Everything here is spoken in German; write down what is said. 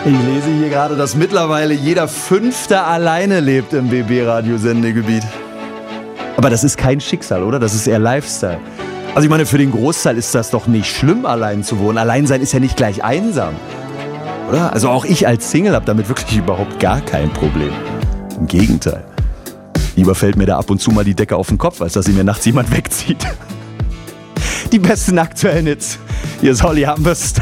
Ich lese hier gerade, dass mittlerweile jeder Fünfte alleine lebt im BB-Radio-Sendegebiet. Aber das ist kein Schicksal, oder? Das ist eher Lifestyle. Also ich meine, für den Großteil ist das doch nicht schlimm, allein zu wohnen. Allein sein ist ja nicht gleich einsam, oder? Also auch ich als Single habe damit wirklich überhaupt gar kein Problem. Im Gegenteil. Lieber fällt mir da ab und zu mal die Decke auf den Kopf, als dass sie mir nachts jemand wegzieht. Die besten aktuellen Hits. Hier ist Holly Humberstone.